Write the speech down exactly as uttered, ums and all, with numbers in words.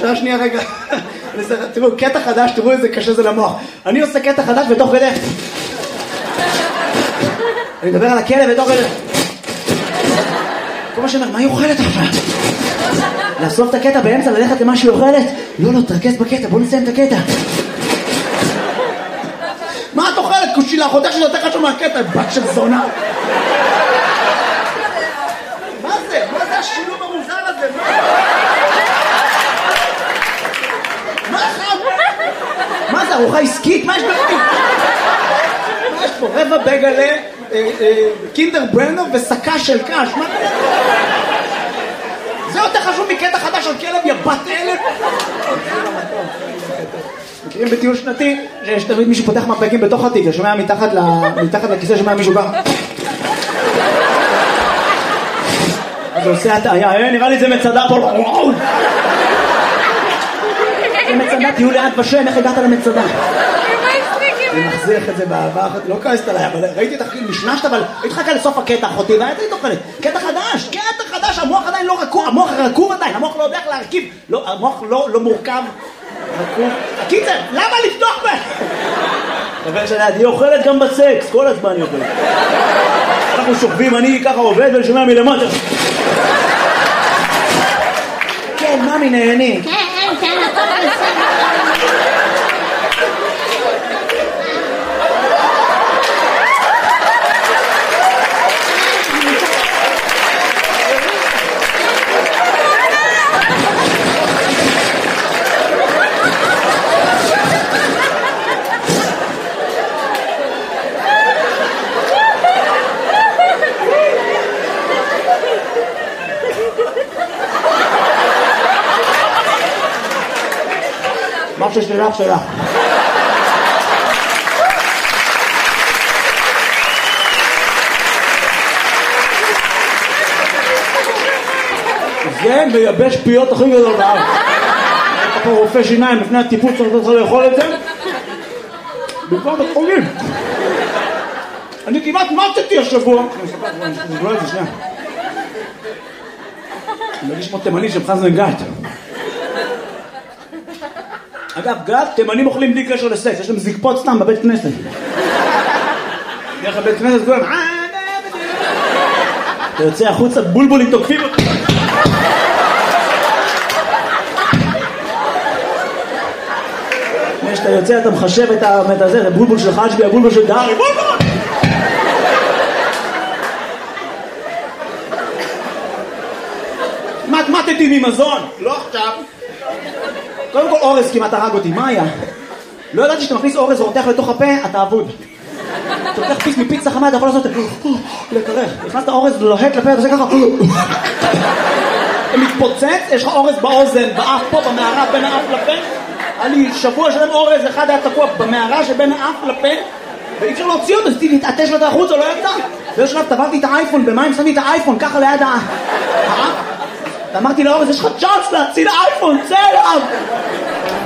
אפשר שנייה רגע. תראו, קטע חדש, תראו איזה קשה זה למוח. אני עושה קטע חדש בתוך כדי. אני מדבר על הכלב בתוך כדי. כל מה שאומר, מה היא אוכלת עכשיו? לאסוף את הקטע באמצע, ללכת למה שהיא אוכלת? לא, לא, תרכז בקטע, בוא נסיים את הקטע. מה את אוכלת? קושילה, חודש שזה יותר חשוב מהקטע, בת של זונה. מה זה? מה זה השילוב המוזר הזה? מה זה? מה זה? ארוחה עסקית? מה יש בפנים? מה יש פה? רבע בגלה, קינדר ברנר וסקה של קש. מה זה? זה יותר חשוב מקטע חדש על כלב, יא בת אלף. מכירים בטיול שנתי שיש תמיד מישהו פותח מפקים בתוך התיק, שומע מתחת לכיסא, שומע מישהו ככה. אז הוא עושה הטעיה, נראה לי זה מצדה פה. זה מצדה, תהיו לאט בשם, איך הגעת למצדה? אני מחזיך את זה באהבה אחת, לא כעסת עליי, אבל ראיתי את הכי משנשת, אבל הייתי חכה לסוף הקטע אחותי, והייתי תוכלת, קטע חדש, קטע חדש, המוח עדיין לא רקוב, המוח רקוב עדיין, המוח לא יודע איך להרכיב, המוח לא מורכב, רקוב. קיצר, למה לפתוח בה? חבר שלי, היא אוכלת גם בסקס, כל הזמן היא אוכלת. אנחנו שוכבים, אני ככה עובד ושומע מלמטה. כן, ממי נהנים. כן, כן, הכל בסדר. מה ששלך שלך. זה מייבש פיות הכי גדול בארץ. אתה פה רופא שיניים לפני הטיפול צריך לאכול את זה. בכלל בתחולים. אני כמעט מצאתי השבוע. אני אספר את זה שנייה. אני מרגיש כמו תימני של חזן גת. אגב, גת, תימנים אוכלים בלי קשר לסקס, יש להם זקפות סתם בבית כנסת. דרך הבית כנסת כולם, אתה יוצא החוצה, בולבולים תוקפים אותי. כשאתה יוצא, אתה מחשב את הזה, זה בולבול של חשבי, הבולבול של דהרי, בולבול! מתמטתי ממזון, לא עכשיו. קודם כל אורז כמעט הרג אותי, מה היה? לא ידעתי שאתה מכניס אורז ורותח לתוך הפה, אתה אבוד. אתה לוקח פיס מפיצה חמה, אתה יכול לעשות לקרח. נכנסת אורז לוהט לפה, אתה עושה ככה. אתה מתפוצץ, יש לך אורז באוזן, באף פה, במערה, בין האף לפה. היה לי שבוע שלם אורז, אחד היה תקוע במערה שבין האף לפה, ואי אפשר להוציא אותו, אז תתעטש לו את החוץ, או לא יצא. ויש שלב, טבעתי את האייפון, במים שמתי את האייפון, ככה ליד האף. ואמרתי לאורז, יש לך צ'אנס להציל האייפון, צא אליו!